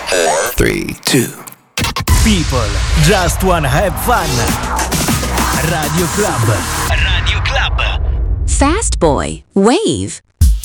4, 3, 2. People just wanna have fun. Radio Club. Radio Club. Fast Boy, Wave.